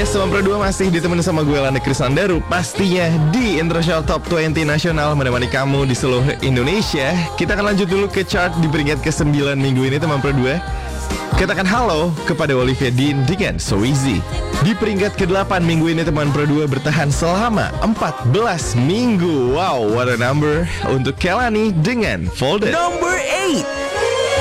Yes, Teman Pro 2 masih ditemenin sama gue Landa Krisandaru. Pastinya di International Top 20 Nasional menemani kamu di seluruh Indonesia. Kita akan lanjut dulu ke chart di peringkat ke-9 minggu ini, Teman Pro 2. Katakan halo kepada Olivia Dean dengan So Easy. Di peringkat ke-8 minggu ini, Teman Pro 2 bertahan selama 14 minggu. Wow, what a number. Untuk Kelani dengan Folded. Number 8.